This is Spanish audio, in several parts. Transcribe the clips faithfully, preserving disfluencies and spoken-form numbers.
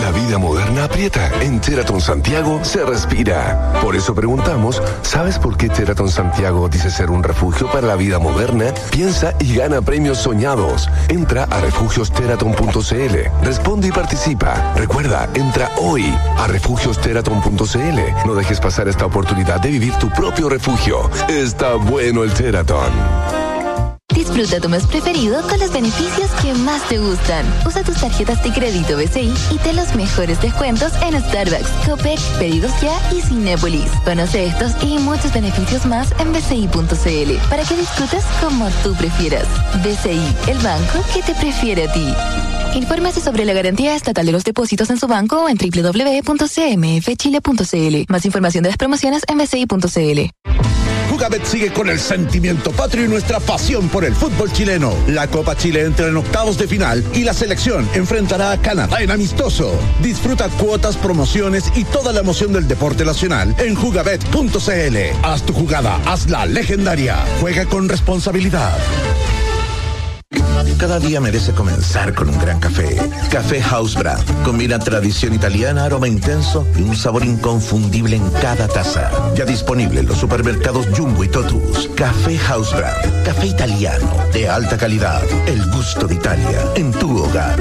La vida moderna aprieta. En Teraton Santiago se respira. Por eso preguntamos, ¿sabes por qué Teraton Santiago dice ser un refugio para la vida moderna? Piensa y gana premios soñados. Entra a refugios teraton punto c l. Responde y participa. Recuerda, entra hoy a refugios teraton punto c l. No dejes pasar esta oportunidad de vivir tu propio refugio. Está bueno el Teraton. Disfruta tu mes preferido con los beneficios que más te gustan. Usa tus tarjetas de crédito B C I y ten los mejores descuentos en Starbucks, Copec, Pedidos Ya y Cinépolis. Conoce estos y muchos beneficios más en b c i punto c l para que disfrutes como tú prefieras. B C I, el banco que te prefiere a ti. Infórmese sobre la garantía estatal de los depósitos en su banco o en doble u doble u doble u punto c m f chile punto c l. Más información de las promociones en b c i punto c l. Jugabet sigue con el sentimiento patrio y nuestra pasión por el fútbol chileno. La Copa Chile entra en octavos de final y la selección enfrentará a Canadá en amistoso. Disfruta cuotas, promociones y toda la emoción del deporte nacional en jugabet punto c l. Haz tu jugada, hazla legendaria. Juega con responsabilidad. Cada día merece comenzar con un gran café. Café House Brand. Combina tradición italiana, aroma intenso y un sabor inconfundible en cada taza. Ya disponible en los supermercados Jumbo y Totus. Café House Brand. Café italiano de alta calidad. El gusto de Italia en tu hogar.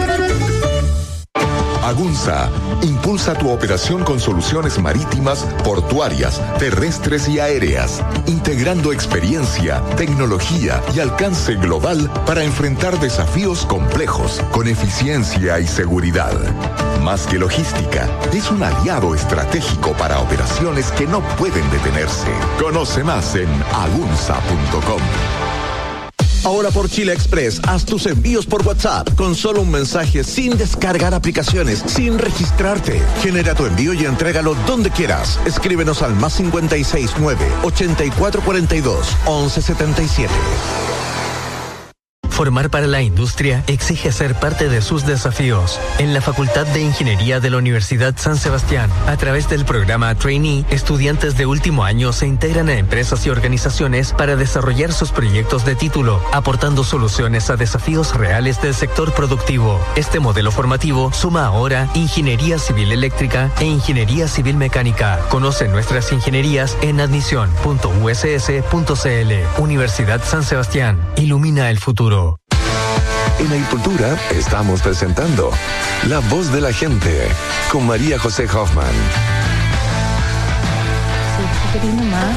Agunza impulsa tu operación con soluciones marítimas, portuarias, terrestres y aéreas, integrando experiencia, tecnología y alcance global para enfrentar desafíos complejos con eficiencia y seguridad. Más que logística, es un aliado estratégico para operaciones que no pueden detenerse. Conoce más en agunza punto com. Ahora por Chile Express, haz tus envíos por WhatsApp con solo un mensaje, sin descargar aplicaciones, sin registrarte. Genera tu envío y entrégalo donde quieras. Escríbenos al más cincuenta y seis nueve, ochenta y cuatro cuarenta y dos, once setenta y siete. Formar para la industria exige ser parte de sus desafíos. En la Facultad de Ingeniería de la Universidad San Sebastián, a través del programa Trainee, estudiantes de último año se integran a empresas y organizaciones para desarrollar sus proyectos de título, aportando soluciones a desafíos reales del sector productivo. Este modelo formativo suma ahora Ingeniería Civil Eléctrica e Ingeniería Civil Mecánica. Conoce nuestras ingenierías en admisión punto u s s punto c l. Universidad San Sebastián. Ilumina el futuro. En Agricultura estamos presentando La Voz de la Gente con María José Hoffman. Sí, qué lindo más.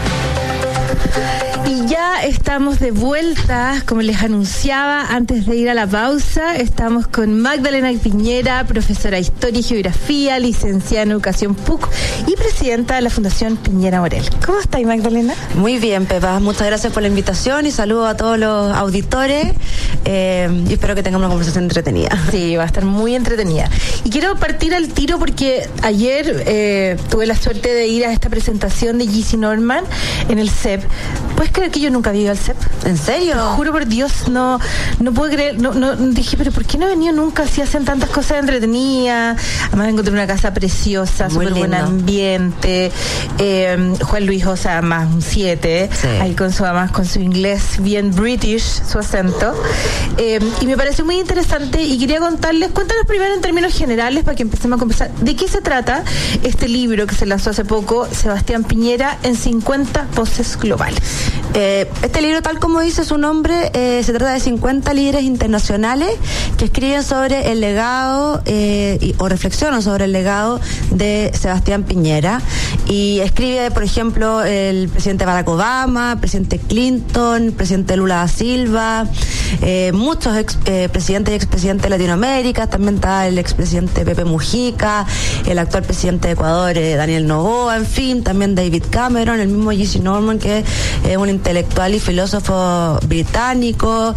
Y ya estamos de vuelta, como les anunciaba antes de ir a la pausa, estamos con Magdalena Piñera, profesora de Historia y Geografía, licenciada en Educación P U C y presidenta de la Fundación Piñera Morel. ¿Cómo estás, Magdalena? Muy bien, Pepa, muchas gracias por la invitación y saludo a todos los auditores eh, y espero que tengamos una conversación entretenida. Sí, va a estar muy entretenida. Y quiero partir al tiro porque ayer eh, tuve la suerte de ir a esta presentación de Gissi Norman en el C E P. ¿Puedes creer que yo nunca había ido al C E P? ¿En serio? Te juro por Dios, no no puedo creer, no, no dije, pero ¿por qué no he venido nunca? Si hacen tantas cosas entretenidas. Además encontré una casa preciosa, súper buen ambiente. Eh, Juan Luis Osa, más un siete, sí. Ahí con su además con su inglés bien british, su acento. Eh, y me pareció muy interesante y quería contarles, cuéntanos primero en términos generales para que empecemos a conversar. ¿De qué se trata este libro que se lanzó hace poco, Sebastián Piñera, en cincuenta voces globales? Eh, este libro, tal como dice su nombre, eh, se trata de cincuenta líderes internacionales que escriben sobre el legado eh, y, o reflexionan sobre el legado de Sebastián Piñera. Y escribe, por ejemplo, el presidente Barack Obama, el presidente Clinton, el presidente Lula da Silva, eh, muchos ex, eh, presidentes y expresidentes de Latinoamérica. También está el expresidente Pepe Mujica, el actual presidente de Ecuador, eh, Daniel Noboa, en fin, también David Cameron, el mismo Gissi Norman, que es un intelectual y filósofo británico.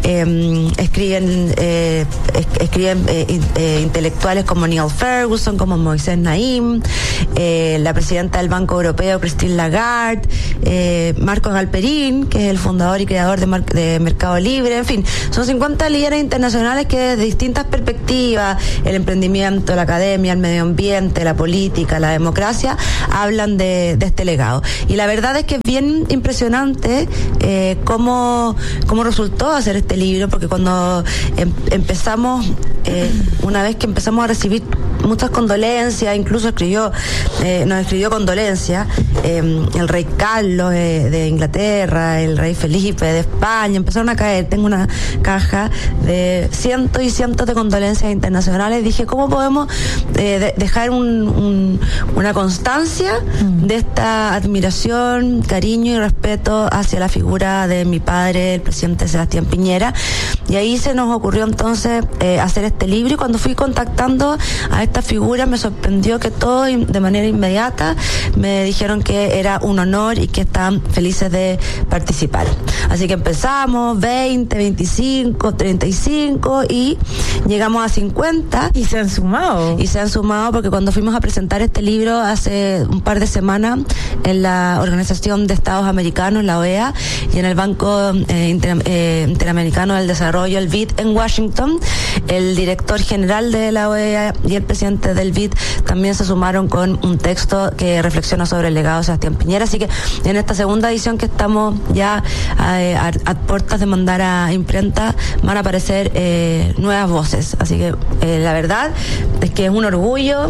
Eh, escriben eh, es, escriben eh, in, eh, intelectuales como Neil Ferguson, como Moisés Naim, eh, la presidenta del Banco Europeo, Christine Lagarde, eh, Marco Galperín, que es el fundador y creador de, Mar- de Mercado Libre. En fin, son cincuenta líderes internacionales que desde distintas perspectivas, el emprendimiento, la academia, el medio ambiente, la política, la democracia, hablan de, de este legado. Y la verdad es que es bien impresionante eh, cómo, cómo resultó hacer este libro, porque cuando em, empezamos, eh, una vez que empezamos a recibir muchas condolencias, incluso escribió, eh, nos escribió condolencias, eh, el rey Carlos eh, de Inglaterra, el rey Felipe de España, empezaron a caer. Tengo una caja de cientos y cientos de condolencias internacionales. Dije, ¿cómo podemos eh, de, dejar un, un, una constancia mm. de esta admiración, cariño y respeto hacia la figura de mi padre, el presidente Sebastián Piñera? Y ahí se nos ocurrió entonces eh, hacer este libro, y cuando fui contactando a esta figura me sorprendió que todos de manera inmediata me dijeron que era un honor y que estaban felices de participar. Así que empezamos veinte, veinticinco, treinta y cinco y llegamos a cincuenta. Y se han sumado. Y se han sumado porque cuando fuimos a presentar este libro hace un par de semanas en la Organización de Estados Americanos, la O E A, y en el Banco eh, Inter, eh, Interamericano del Desarrollo, el B I D, en Washington, el director general de la O E A y el presidente del B I D también se sumaron con un texto que reflexiona sobre el legado de Sebastián Piñera. Así que en esta segunda edición que estamos ya eh, a, a puertas de mandar a imprenta, van a aparecer eh, nuevas voces. Así que eh, la verdad es que es un orgullo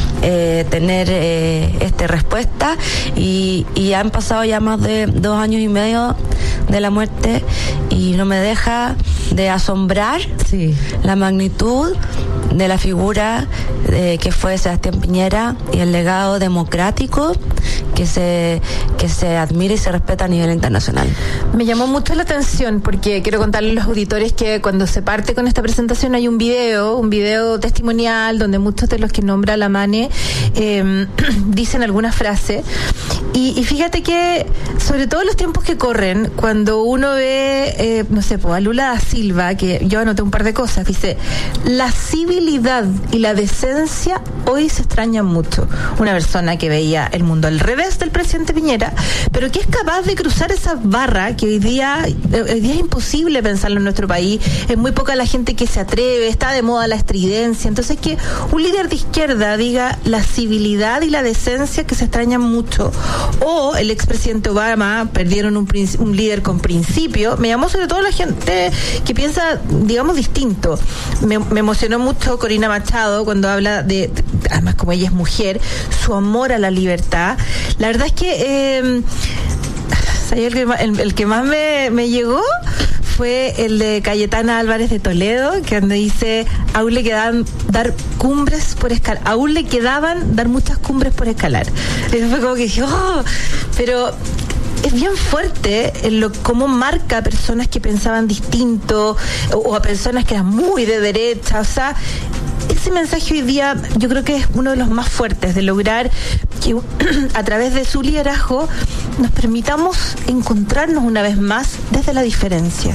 eh, tener eh, esta respuesta, y, y han pasado ya más de dos años y medio de la muerte y no me deja de asombrar sí. la magnitud de la figura eh, que fue Sebastián Piñera y el legado democrático que se que se admira y se respeta a nivel internacional. Me llamó mucho la atención porque quiero contarles a los auditores que cuando se parte con esta presentación hay un video, un video testimonial donde muchos de los que nombra la Mane eh, dicen alguna frase, y, y fíjate que sobre todo en los tiempos que corren, cuando uno ve eh, no sé, pues, a Lula da Silva, que yo anoté un par de cosas, dice, la civilidad y la decencia hoy se extrañan mucho. Una persona que veía el mundo al revés del presidente Piñera, pero que es capaz de cruzar esa barra que hoy día, hoy día es imposible pensarlo en nuestro país, es muy poca la gente que se atreve, está de moda la estridencia. Entonces que un líder de izquierda diga la civilidad y la decencia que se extrañan mucho, o el expresidente Obama, perdieron un, un líder con principio, me llamó sobre todo la gente que piensa, digamos, distinto. Me, me emocionó mucho Corina Machado cuando habla de, de, además como ella es mujer, su amor a la libertad. La verdad es que eh, el, que el, el que más me, me llegó fue el de Cayetana Álvarez de Toledo, que donde dice, aún le quedaban dar cumbres por escalar, aún le quedaban dar muchas cumbres por escalar. Eso fue como que dije, oh, pero es bien fuerte en lo cómo marca a personas que pensaban distinto o, o a personas que eran muy de derecha. O sea, ese mensaje hoy día yo creo que es uno de los más fuertes, de lograr que a través de su liderazgo nos permitamos encontrarnos una vez más desde la diferencia.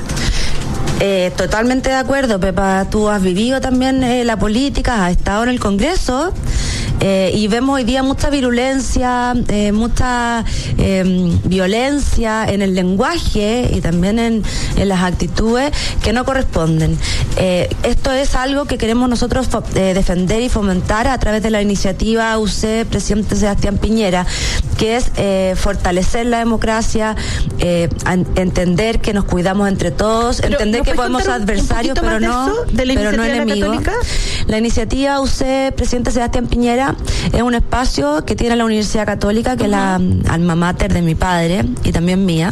Eh, totalmente de acuerdo, Pepa. Tú has vivido también eh, la política, has estado en el Congreso. Eh, y vemos hoy día mucha virulencia, eh, mucha eh, violencia en el lenguaje y también en, en las actitudes que no corresponden. Eh, esto es algo que queremos nosotros eh, defender y fomentar a través de la iniciativa U C Presidente Sebastián Piñera, que es eh, fortalecer la democracia, eh, entender que nos cuidamos entre todos, pero entender que podemos ser adversarios, pero no, de pero no enemigos. La iniciativa U C Presidente Sebastián Piñera es un espacio que tiene la Universidad Católica, que uh-huh. es la alma mater de mi padre y también mía,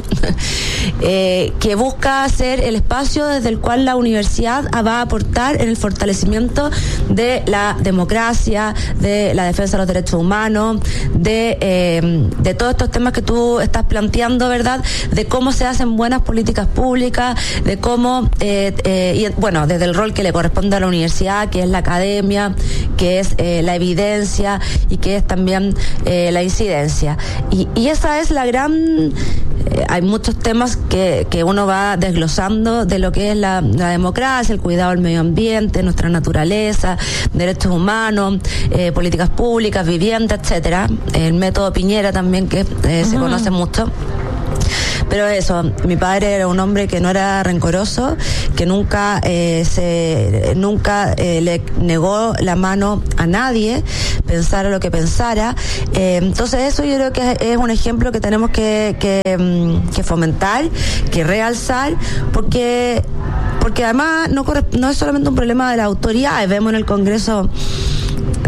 eh, que busca ser el espacio desde el cual la universidad va a aportar en el fortalecimiento de la democracia, de la defensa de los derechos humanos, de, eh, de todos estos temas que tú estás planteando, ¿verdad? De cómo se hacen buenas políticas públicas, de cómo, eh, eh, y bueno, desde el rol que le corresponde a la universidad, que es la academia, que es eh, la evidencia y que es también eh, la incidencia. Y, y esa es la gran... Eh, hay muchos temas que, que uno va desglosando de lo que es la, la democracia, el cuidado del medio ambiente, nuestra naturaleza, derechos humanos, eh, políticas públicas, vivienda, etcétera. El método Piñera también, que eh, se uh-huh. conoce mucho. Pero eso, mi padre era un hombre que no era rencoroso, que nunca eh, se nunca eh, le negó la mano a nadie, pensara lo que pensara. Eh, entonces eso yo creo que es un ejemplo que tenemos que, que, que fomentar, que realzar, porque porque además no, no es solamente un problema de la autoridad. Vemos en el Congreso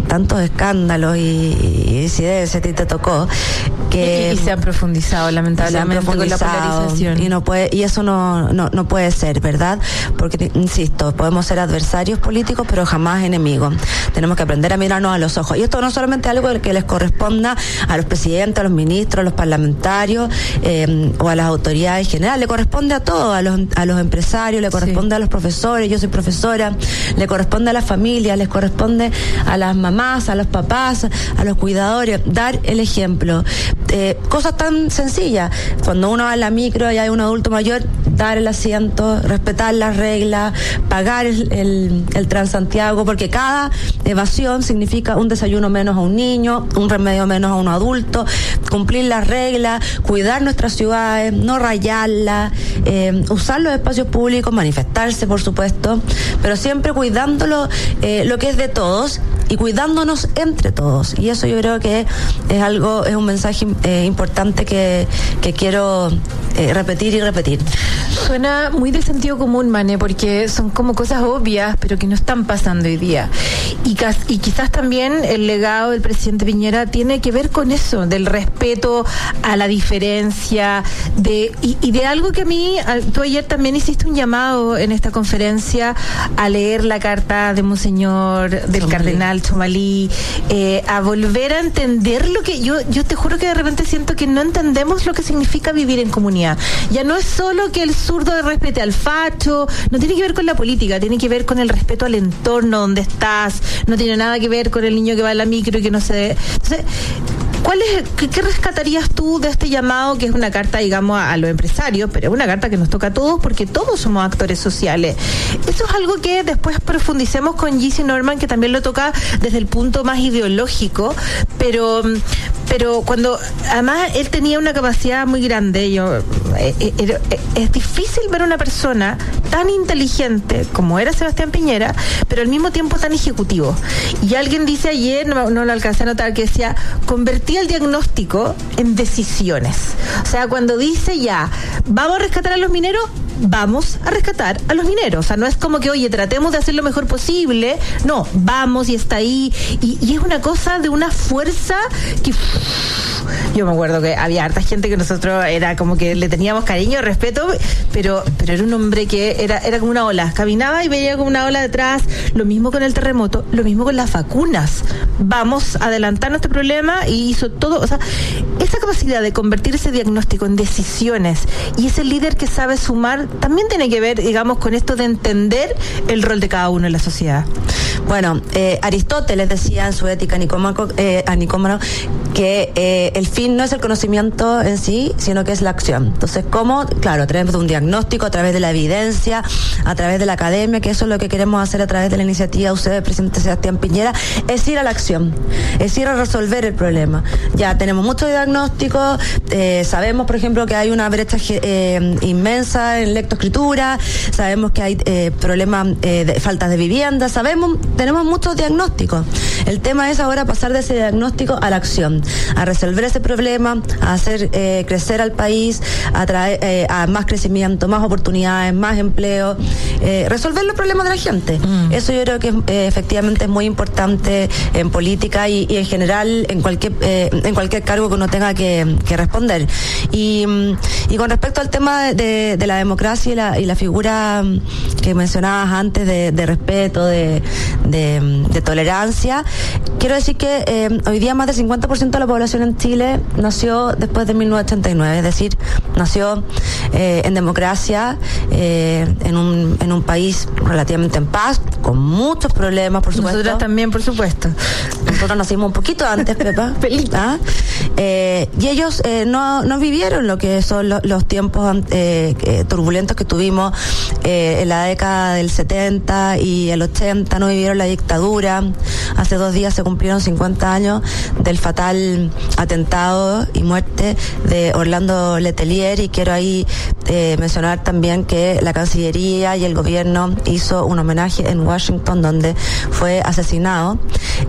tantos escándalos y, y incidencias, a ti te tocó, que y, y se han profundizado lamentablemente se han profundizado, con la polarización. Y no puede, y eso no, no, no puede ser, ¿verdad? Porque, insisto, podemos ser adversarios políticos, pero jamás enemigos. Tenemos que aprender a mirarnos a los ojos. Y esto no solamente es algo que les corresponda a los presidentes, a los ministros, a los parlamentarios eh, o a las autoridades generales, le corresponde a todos, a los, a los empresarios, le corresponde sí. a los profesores, yo soy profesora, le corresponde a las familias, les corresponde a las mamás, a los papás, a los cuidadores, dar el ejemplo. Eh, cosas tan sencillas, cuando uno va a la micro y hay un adulto mayor, dar el asiento, respetar las reglas, pagar el, el, el Transantiago, porque cada evasión significa un desayuno menos a un niño, un remedio menos a un adulto, cumplir las reglas, cuidar nuestras ciudades, no rayarlas, eh, usar los espacios públicos, manifestarse, por supuesto, pero siempre cuidándolo, eh, lo que es de todos y cuidándonos entre todos. Y eso yo creo que es algo, es un mensaje eh, importante que, que quiero eh, repetir y repetir. Suena muy de sentido común, Mane, porque son como cosas obvias, pero que no están pasando hoy día. Y, y quizás también el legado del presidente Piñera tiene que ver con eso, del respeto a la diferencia, de y, y de algo que a mí, tú ayer también hiciste un llamado en esta conferencia a leer la carta de Monseñor, del Chomalí. Cardenal Chomalí, eh, a volver a entender lo que yo, yo te juro que de repente siento que no entendemos lo que significa vivir en comunidad. Ya no es solo que el zurdo respete al facho, no tiene que ver con la política, tiene que ver con el respeto al entorno donde estás, no tiene nada que ver con el niño que va en la micro y que no se... Entonces, ¿cuál es, qué, qué rescatarías tú de este llamado, que es una carta, digamos, a, a los empresarios, pero es una carta que nos toca a todos porque todos somos actores sociales? Eso es algo que después profundicemos con Gissi Norman, que también lo toca desde el punto más ideológico, pero pero cuando además él tenía una capacidad muy grande, yo eh, eh, es difícil ver una persona tan inteligente como era Sebastián Piñera, pero al mismo tiempo tan ejecutivo. Y alguien dice ayer, no, no lo alcancé a notar, que decía, convertía el diagnóstico en decisiones. O sea, cuando dice ya, vamos a rescatar a los mineros, vamos a rescatar a los mineros. O sea, no es como que, oye, tratemos de hacer lo mejor posible. No, vamos y está ahí. Y, y es una cosa de una fuerza que... Yo me acuerdo que había harta gente que nosotros era como que le teníamos cariño, respeto, pero pero era un hombre que era era como una ola, caminaba y veía como una ola detrás. Lo mismo con el terremoto, lo mismo con las vacunas. Vamos a adelantar nuestro problema, y hizo todo. O sea, esa capacidad de convertir ese diagnóstico en decisiones y ese líder que sabe sumar también tiene que ver, digamos, con esto de entender el rol de cada uno en la sociedad. Bueno, eh, Aristóteles decía en su Ética Nicómaco, eh, a Nicómano que eh, el fin no es el conocimiento en sí, sino que es la acción. Entonces, ¿cómo? Claro, a través de un diagnóstico, a través de la evidencia, a través de la academia, que eso es lo que queremos hacer a través de la iniciativa U C D del presidente Sebastián Piñera, es ir a la acción, es ir a resolver el problema. Ya tenemos muchos diagnósticos, eh, sabemos, por ejemplo, que hay una brecha eh, inmensa en lectoescritura, sabemos que hay eh, problemas eh, de faltas de vivienda, sabemos, tenemos muchos diagnósticos. El tema es ahora pasar de ese diagnóstico a la acción, a resolver ese problema, a hacer eh, crecer al país, a traer eh, a más crecimiento, más oportunidades, más empleo, eh, resolver los problemas de la gente. Mm. Eso yo creo que eh, efectivamente es muy importante en política y, y en general en cualquier eh, en cualquier cargo que uno tenga que, que responder. Y, y con respecto al tema de, de, de la democracia y la, y la figura que mencionabas antes de, de respeto, de, de, de tolerancia, quiero decir que eh, hoy día más del cincuenta por ciento de la población en Chile nació después de mil novecientos ochenta y nueve, es decir, nació eh, en democracia, eh, en un en un país relativamente en paz, con muchos problemas, por supuesto. Nosotras también, por supuesto. Nosotros nacimos un poquito antes, Pepa. ¿Ah? Eh, y ellos eh, no, no vivieron lo que son lo, los tiempos eh, eh, turbulentos que tuvimos eh, en la década del setenta y el ochenta, no vivieron la dictadura. Hace dos días se cumplieron cincuenta años del fatal atentado y muerte de Orlando Letelier, y quiero ahí eh, mencionar también que la Cancillería y el gobierno hizo un homenaje en Washington donde fue asesinado.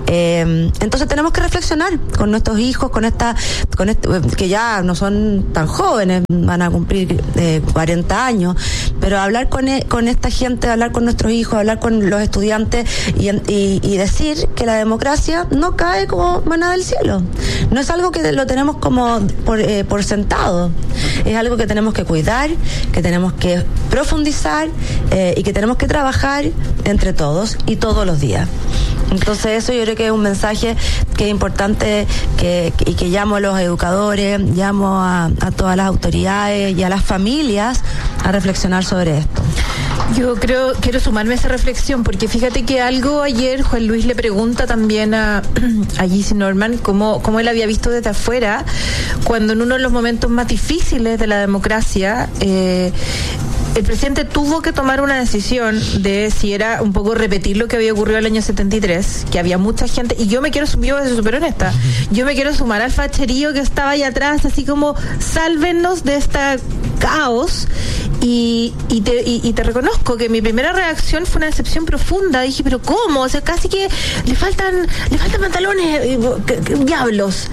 Eh, entonces tenemos que reflexionar con nuestros hijos, con esta, con este, que ya no son tan jóvenes, van a cumplir eh, cuarenta años, pero hablar con, con esta gente, hablar con nuestros hijos, hablar con los estudiantes y, y, y decir que la democracia no cae como maná del cielo. No es algo que lo tenemos como por, eh, por sentado. Es algo que tenemos que cuidar, que tenemos que profundizar eh, y que tenemos que trabajar entre todos y todos los días. Entonces eso yo creo que es un mensaje que es importante que, que, y que llamo a los educadores, llamo a, a todas las autoridades y a las familias a reflexionar sobre esto. Yo creo, quiero sumarme a esa reflexión, porque fíjate que algo ayer Juan Luis le pregunta también a, a Gissi Norman cómo, cómo él había visto desde afuera, cuando en uno de los momentos más difíciles de la democracia, eh, el presidente tuvo que tomar una decisión de si era un poco repetir lo que había ocurrido el año setenta y tres, que había mucha gente, y yo me quiero sumar, yo voy a ser súper honesta, yo me quiero sumar al facherío que estaba ahí atrás, así como sálvenos de este caos, y, y, te, y, y te reconozco que mi primera reacción fue una decepción profunda. Dije, pero ¿cómo? O sea, casi que le faltan, le faltan pantalones, eh, que, que, diablos.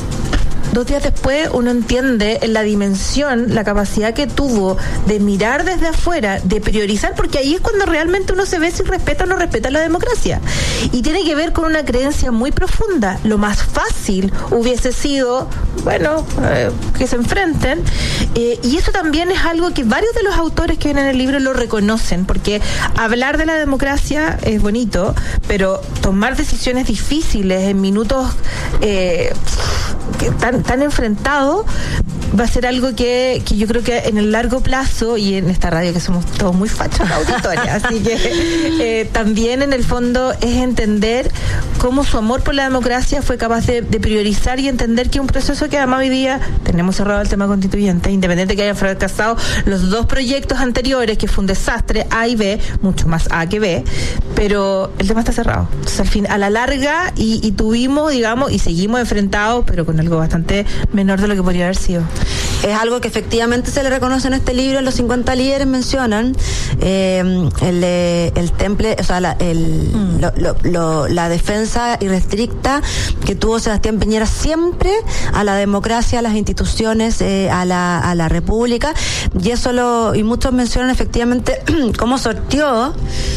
Dos días después uno entiende la dimensión, la capacidad que tuvo de mirar desde afuera, de priorizar, porque ahí es cuando realmente uno se ve si respeta o no respeta la democracia. Y tiene que ver con una creencia muy profunda. Lo más fácil hubiese sido, bueno, eh, que se enfrenten. Eh, y eso también es algo que varios de los autores que ven en el libro lo reconocen, porque hablar de la democracia es bonito, pero tomar decisiones difíciles en minutos eh, que tan tan enfrentado va a ser algo que, que yo creo que en el largo plazo, y en esta radio que somos todos muy fachos auditoria, así que eh, también en el fondo es entender cómo su amor por la democracia fue capaz de, de priorizar y entender que un proceso que además hoy día tenemos cerrado el tema constituyente, independiente que hayan fracasado los dos proyectos anteriores, que fue un desastre, A y B, mucho más A que B, pero el tema está cerrado. Entonces al fin, a la larga, y, y tuvimos, digamos, y seguimos enfrentados, pero con algo bastante menor de lo que podría haber sido. Es algo que efectivamente se le reconoce en este libro. Los cincuenta líderes mencionan eh, el, el temple, o sea, la, el, mm. lo, lo, lo, la defensa irrestricta que tuvo Sebastián Piñera siempre a la democracia, a las instituciones, eh, a la a la república, y eso lo y muchos mencionan efectivamente cómo sorteó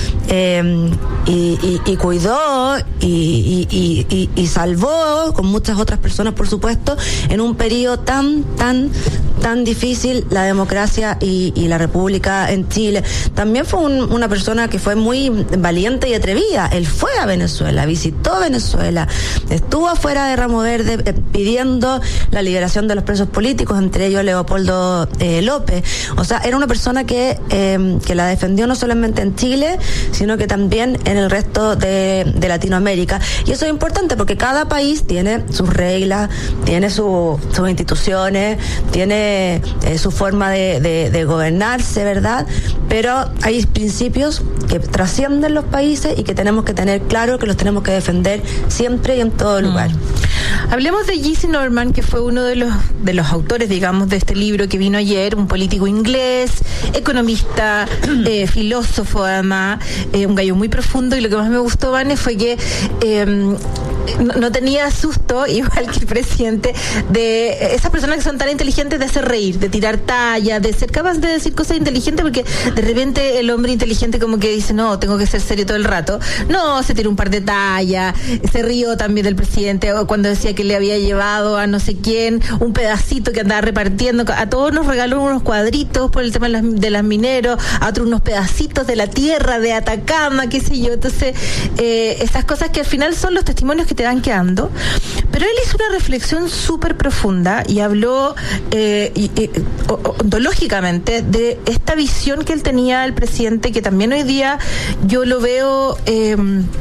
eh, y, y, y cuidó y, y, y, y, y salvó con muchas otras personas, por supuesto, en un periodo tan tan tan difícil la democracia y, y la república en Chile. También fue un, una persona que fue muy valiente y atrevida. Él fue a Venezuela, visitó Venezuela, estuvo afuera de Ramo Verde eh, pidiendo la liberación de los presos políticos, entre ellos Leopoldo eh, López. O sea, era una persona que eh, que la defendió no solamente en Chile, sino que también en el resto de, de Latinoamérica. Y eso es importante porque cada país tiene sus reglas, tiene su, sus instituciones, tiene eh, su forma de, de, de gobernarse, ¿verdad? Pero hay principios que trascienden los países y que tenemos que tener claro que los tenemos que defender siempre y en todo lugar. Mm. Hablemos de Gissi Norman, que fue uno de los de los autores, digamos, de este libro que vino ayer, un político inglés, economista, eh, filósofo además, eh, un gallo muy profundo, y lo que más me gustó, Vane, fue que eh, no, no tenía susto, igual que el presidente, de esas personas que son tan inteligentes de hacer reír, de tirar talla, de ser capaz de decir cosas inteligentes, porque de repente el hombre inteligente como que dice, no, tengo que ser serio todo el rato. No, se tiró un par de tallas, se rió también del presidente cuando decía que le había llevado a no sé quién un pedacito que andaba repartiendo. A todos nos regaló unos cuadritos por el tema de las, de las mineros, a otros unos pedacitos de la tierra de Atacama, qué sé yo. Entonces, eh, esas cosas que al final son los testimonios que te van quedando. Pero él hizo una reflexión súper profunda y habló eh, y, y, ontológicamente de esta visión que él tenía del presidente, que también hoy día yo lo veo... Eh,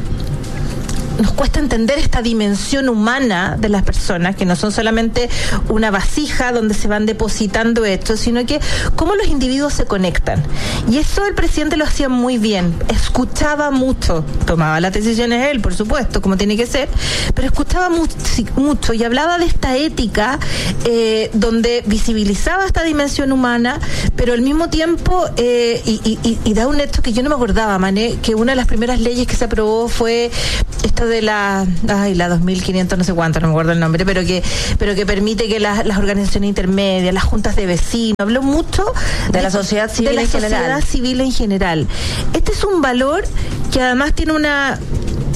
nos cuesta entender esta dimensión humana de las personas, que no son solamente una vasija donde se van depositando hechos, sino que cómo los individuos se conectan. Y eso el presidente lo hacía muy bien, escuchaba mucho, tomaba las decisiones él, por supuesto, como tiene que ser, pero escuchaba mu- mucho y hablaba de esta ética eh, donde visibilizaba esta dimensión humana, pero al mismo tiempo, eh, y, y, y da un hecho que yo no me acordaba, Mané, que una de las primeras leyes que se aprobó fue esto de la, ay, la dos mil quinientos no sé cuánto, no me acuerdo el nombre, pero que pero que permite que las, las organizaciones intermedias, las juntas de vecinos, habló mucho de, de la sociedad civil de la en sociedad general. civil en general. Este es un valor que además tiene una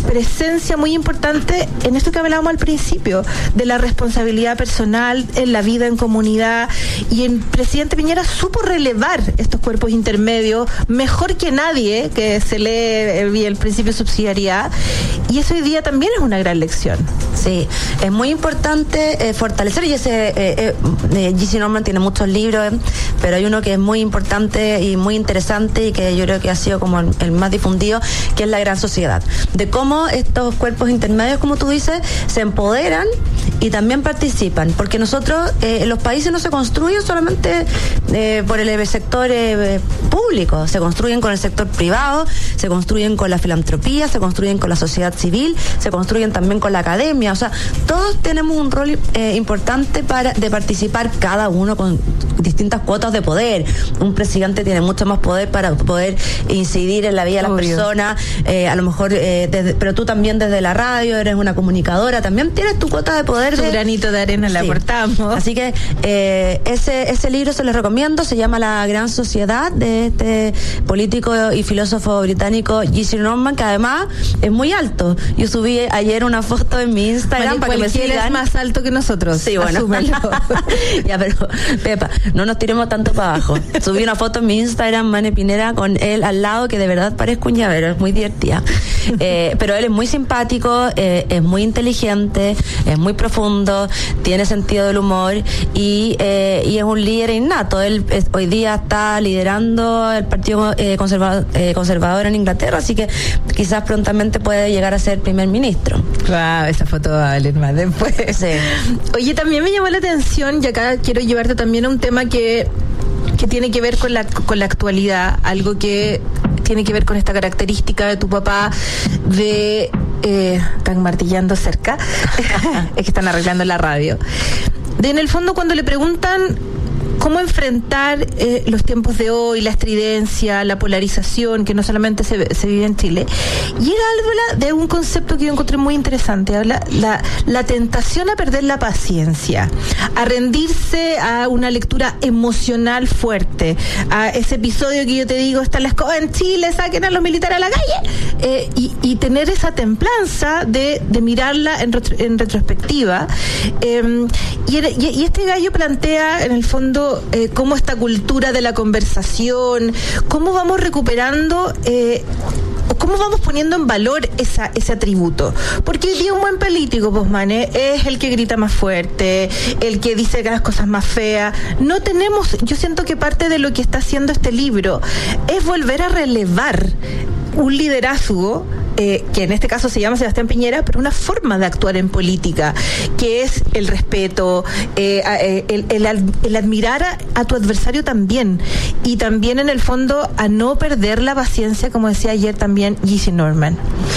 presencia muy importante en esto que hablábamos al principio, de la responsabilidad personal en la vida en comunidad, y el presidente Piñera supo relevar estos cuerpos intermedios mejor que nadie, que se lee el principio de subsidiariedad, y eso hoy día también es una gran lección. Sí, es muy importante eh, fortalecer, y ese eh, eh, G C Norman tiene muchos libros, eh, pero hay uno que es muy importante y muy interesante y que yo creo que ha sido como el, el más difundido, que es La Gran Sociedad, de cómo estos cuerpos intermedios, como tú dices, se empoderan y también participan, porque nosotros, eh, los países no se construyen solamente eh, por el sector eh, público, se construyen con el sector privado, se construyen con la filantropía, se construyen con la sociedad civil, se construyen también con la academia, o sea, todos tenemos un rol eh, importante para de participar, cada uno con distintas cuotas de poder. Un presidente tiene mucho más poder para poder incidir en la vida de las Obvio. personas, eh, a lo mejor, eh, desde, pero tú también desde la radio eres una comunicadora, también tienes tu cuota de poder. Tu de, granito de arena, sí, la aportamos. Así que eh, ese, ese libro se los recomiendo, se llama La Gran Sociedad, de este político y filósofo británico G C Norman, que además es muy alto. Yo subí ayer una foto en mi Instagram para que me sigan. Es más alto que nosotros. Sí, bueno. Ya, pero Pepa, no nos tiremos tanto para abajo. Subí una foto en mi Instagram, Mane Pinera, con él al lado, que de verdad parezco un llavero, es muy divertida. Eh, pero él es muy simpático, eh, es muy inteligente, es muy profundo, tiene sentido del humor y, eh, y es un líder innato. Él es, hoy día está liderando el Partido eh, conservador, eh, conservador en Inglaterra, así que quizás prontamente puede llegar a ser primer ministro. Wow, esa foto va a valer más después. Sí. Oye, también me llamó la atención, y acá quiero llevarte también a un tema que, que tiene que ver con la, con la actualidad, algo que tiene que ver con esta característica de tu papá de... Eh, están martillando cerca, es que están arreglando la radio. De, en el fondo, cuando le preguntan cómo enfrentar eh, los tiempos de hoy, la estridencia, la polarización, que no solamente se, se vive en Chile, y él habla de un concepto que yo encontré muy interesante, habla la, la tentación a perder la paciencia, a rendirse a una lectura emocional fuerte, a ese episodio que yo te digo, está la escoba en Chile, saquen a los militares a la calle, eh, y, y tener esa templanza de, de mirarla en, retro, en retrospectiva. Eh, y, y, y este gallo plantea, en el fondo, Eh, cómo esta cultura de la conversación, cómo vamos recuperando eh, o cómo vamos poniendo en valor esa, ese atributo, porque hoy día un buen político, pues, Mane, es el que grita más fuerte, el que dice las cosas más feas. No tenemos, yo siento que parte de lo que está haciendo este libro es volver a relevar un liderazgo eh, que en este caso se llama Sebastián Piñera, pero una forma de actuar en política, que es el respeto, eh, eh, el, el, el admirar a, a tu adversario también, y también en el fondo a no perder la paciencia, como decía ayer también G C Norman.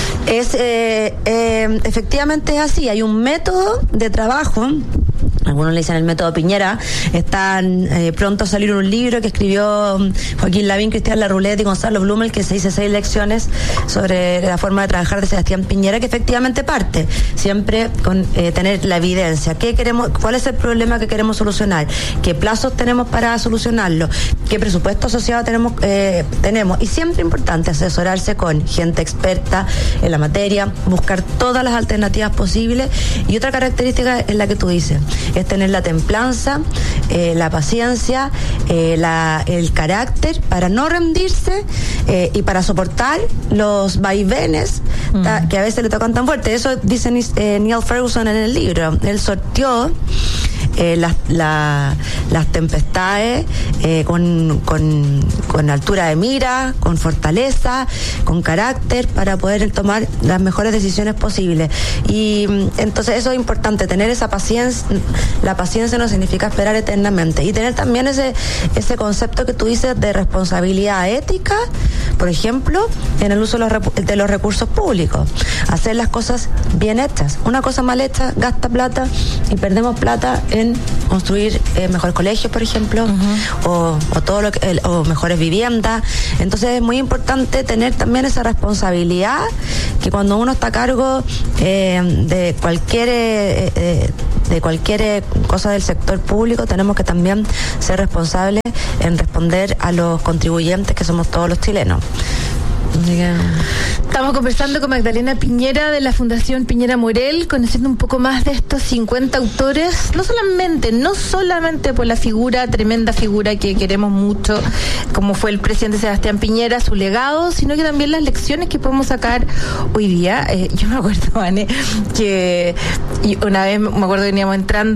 Es eh, eh, efectivamente es así, hay un método de trabajo. Algunos le dicen el método Piñera. Están eh, pronto a salir un libro que escribió Joaquín Lavín, Cristian Larroulet y Gonzalo Blumel, que se dice seis lecciones sobre la forma de trabajar de Sebastián Piñera, que efectivamente parte siempre con eh, tener la evidencia. ¿Qué queremos? ¿Cuál es el problema que queremos solucionar? ¿Qué plazos tenemos para solucionarlo? ¿Qué presupuesto asociado tenemos? Eh, tenemos? Y siempre importante asesorarse con gente experta en la materia, buscar todas las alternativas posibles. Y otra característica es la que tú dices, es tener la templanza, eh, la paciencia, eh, la, el carácter para no rendirse eh, y para soportar los vaivenes mm. ta, que a veces le tocan tan fuerte. Eso dice eh, Neil Ferguson en el libro. Él sorteó Eh, las, la, las tempestades eh, con, con, con altura de mira, con fortaleza, con carácter, para poder tomar las mejores decisiones posibles. Y entonces eso es importante, tener esa paciencia. La paciencia no significa esperar eternamente, y tener también ese, ese concepto que tú dices de responsabilidad ética, por ejemplo, en el uso de los, de los recursos públicos, hacer las cosas bien hechas. Una cosa mal hecha gasta plata y perdemos plata en construir eh, mejores colegios, por ejemplo, uh-huh. o, o todo lo que, el, o mejores viviendas. Entonces es muy importante tener también esa responsabilidad, que cuando uno está a cargo eh, de cualquier eh, eh, de cualquier cosa del sector público, tenemos que también ser responsables en responder a los contribuyentes, que somos todos los chilenos. Estamos conversando con Magdalena Piñera de la Fundación Piñera Morel, conociendo un poco más de estos cincuenta autores, no solamente, no solamente por la figura, tremenda figura que queremos mucho, como fue el presidente Sebastián Piñera, su legado, sino que también las lecciones que podemos sacar hoy día. Eh, yo me acuerdo, Vane, que una vez me acuerdo que veníamos entrando